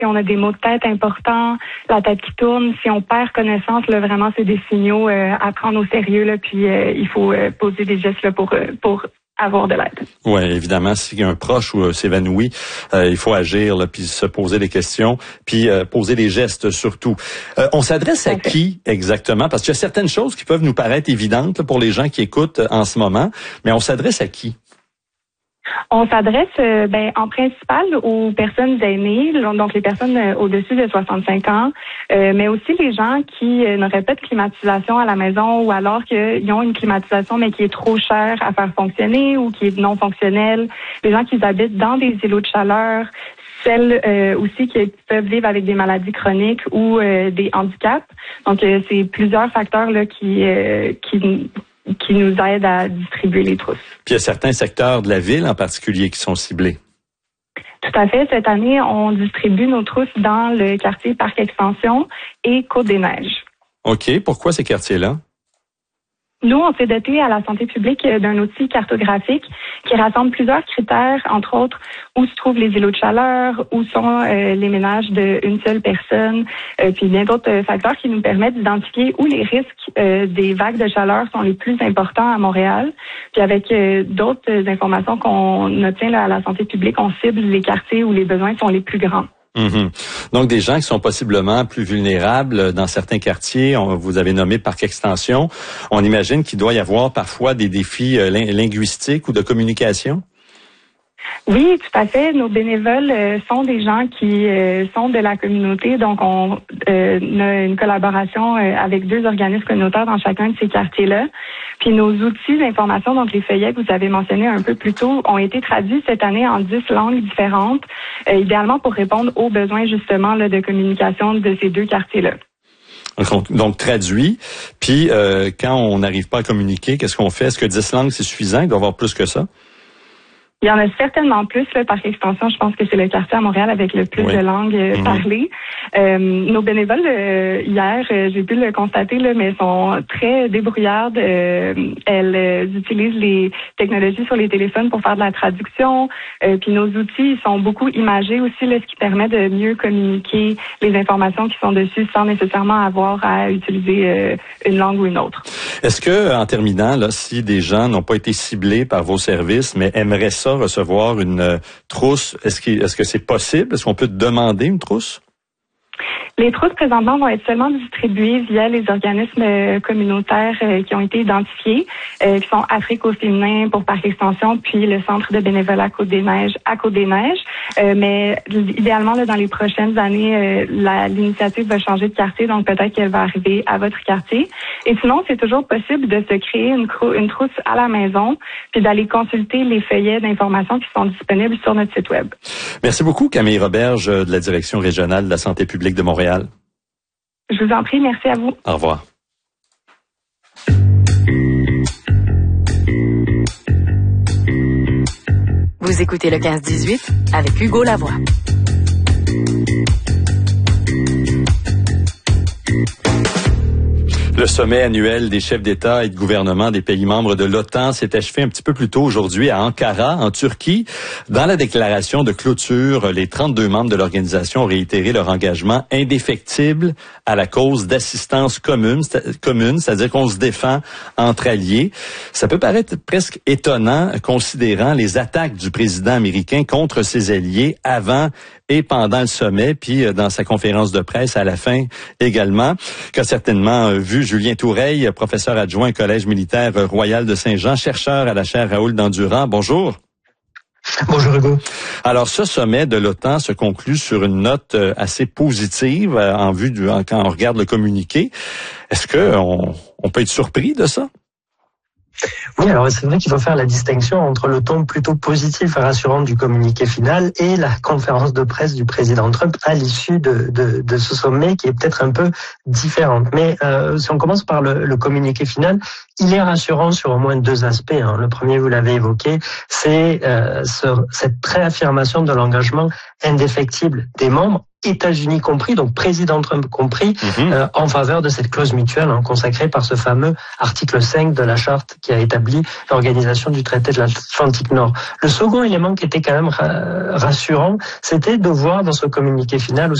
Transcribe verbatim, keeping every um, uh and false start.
si on a des maux de tête importants, la tête qui tourne, si on perd connaissance, là, vraiment, c'est des signaux euh, à prendre au sérieux, là, puis euh, il faut euh, poser des gestes là, pour, euh, pour avoir de l'aide. Oui, évidemment, si un proche euh, s'évanouit, euh, il faut agir, là, puis se poser des questions, puis euh, poser des gestes surtout. Euh, on s'adresse à qui exactement? Parce qu'il y a certaines choses qui peuvent nous paraître évidentes là, pour les gens qui écoutent en ce moment, mais on s'adresse à qui? On s'adresse euh, ben, en principal aux personnes aînées, donc les personnes euh, au-dessus de soixante-cinq ans, euh, mais aussi les gens qui euh, n'auraient pas de climatisation à la maison ou alors qu'ils ont une climatisation mais qui est trop chère à faire fonctionner ou qui est non fonctionnelle, les gens qui habitent dans des îlots de chaleur, celles euh, aussi qui peuvent vivre avec des maladies chroniques ou euh, des handicaps. Donc, euh, c'est plusieurs facteurs là qui euh, qui qui nous aident à distribuer les trousses. Puis il y a certains secteurs de la ville en particulier qui sont ciblés. Tout à fait. Cette année, on distribue nos trousses dans le quartier Parc Extension et Côte-des-Neiges. OK. Pourquoi ces quartiers-là? Nous, on s'est doté à la santé publique d'un outil cartographique qui rassemble plusieurs critères, entre autres où se trouvent les îlots de chaleur, où sont euh, les ménages d'une seule personne, euh, puis bien d'autres euh, facteurs qui nous permettent d'identifier où les risques euh, des vagues de chaleur sont les plus importants à Montréal. Puis avec euh, d'autres informations qu'on obtient là, à la santé publique, on cible les quartiers où les besoins sont les plus grands. Mm-hmm. Donc, des gens qui sont possiblement plus vulnérables dans certains quartiers, on, vous avez nommé Parc Extension, on imagine qu'il doit y avoir parfois des défis euh, linguistiques ou de communication? Oui, tout à fait. Nos bénévoles euh, sont des gens qui euh, sont de la communauté. Donc, on euh, a une collaboration euh, avec deux organismes communautaires dans chacun de ces quartiers-là. Puis nos outils d'information, donc les feuillets que vous avez mentionnés un peu plus tôt, ont été traduits cette année en dix langues différentes, euh, idéalement pour répondre aux besoins justement là, de communication de ces deux quartiers-là. Donc, donc traduit. Puis, euh, quand on n'arrive pas à communiquer, qu'est-ce qu'on fait? Est-ce que dix langues, c'est suffisant? Il doit y avoir plus que ça? Il y en a certainement plus, là, par extension. Je pense que c'est le quartier à Montréal avec le plus oui. de langues euh, mmh. parlées. Euh, nos bénévoles, euh, hier, euh, j'ai pu le constater, là, mais sont très débrouillardes. Euh, elles euh, utilisent les technologies sur les téléphones pour faire de la traduction. Euh, puis nos outils sont beaucoup imagés aussi, là, ce qui permet de mieux communiquer les informations qui sont dessus sans nécessairement avoir à utiliser euh, une langue ou une autre. Est-ce que, en terminant, là, si des gens n'ont pas été ciblés par vos services, mais aimeraient ça, recevoir une euh, trousse, est-ce qu'il, est-ce que c'est possible? Est-ce qu'on peut demander une trousse? Les trousses présentement vont être seulement distribuées via les organismes communautaires euh, qui ont été identifiés, euh, qui sont Afrique au féminin pour Parc Extension, puis le Centre de bénévolat Côte-des-Neiges à Côte-des-Neiges. Euh, mais idéalement, là, dans les prochaines années, euh, la, l'initiative va changer de quartier, donc peut-être qu'elle va arriver à votre quartier. Et sinon, c'est toujours possible de se créer une, crou- une trousse à la maison, puis d'aller consulter les feuillets d'informations qui sont disponibles sur notre site web. Merci beaucoup, Camille Roberge, de la Direction régionale de la santé publique de Montréal. Je vous en prie, merci à vous. Au revoir. Vous écoutez le quinze dix-huit avec Hugo Lavoie. Le sommet annuel des chefs d'État et de gouvernement des pays membres de l'OTAN s'est achevé un petit peu plus tôt aujourd'hui à Ankara, en Turquie. Dans la déclaration de clôture, les trente-deux membres de l'organisation ont réitéré leur engagement indéfectible à la cause d'assistance commune, commune, c'est-à-dire qu'on se défend entre alliés. Ça peut paraître presque étonnant, considérant les attaques du président américain contre ses alliés avant et pendant le sommet, puis dans sa conférence de presse à la fin également, qu'a certainement vu Julien Toureille, professeur adjoint au Collège militaire royal de Saint-Jean, chercheur à la chaire Raoul Dandurand. Bonjour. Bonjour Hugo. Alors, ce sommet de l'OTAN se conclut sur une note assez positive en vue du, quand on regarde le communiqué. Est-ce que on, on peut être surpris de ça? Oui, alors c'est vrai qu'il faut faire la distinction entre le ton plutôt positif et rassurant du communiqué final et la conférence de presse du président Trump à l'issue de, de, de ce sommet qui est peut-être un peu différente. Mais euh, si on commence par le, le communiqué final, il est rassurant sur au moins deux aspects. Hein. Le premier, vous l'avez évoqué, c'est euh, ce, cette réaffirmation de l'engagement indéfectible des membres États-Unis compris, donc président Trump compris, mm-hmm. euh, en faveur de cette clause mutuelle hein, consacrée par ce fameux article cinq de la charte qui a établi l'organisation du traité de l'Atlantique Nord. Le second élément qui était quand même ra- rassurant, c'était de voir dans ce communiqué final